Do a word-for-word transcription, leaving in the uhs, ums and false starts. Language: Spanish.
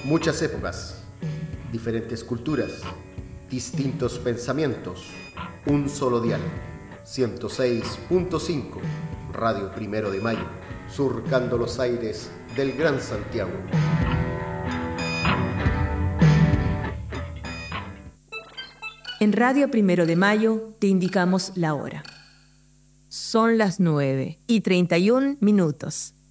Muchas épocas, diferentes culturas, distintos pensamientos, un solo dial. ciento seis punto cinco, Radio Primero de Mayo, surcando los aires del Gran Santiago. En Radio Primero de Mayo te indicamos la hora. Son las nueve y treinta y un minutos.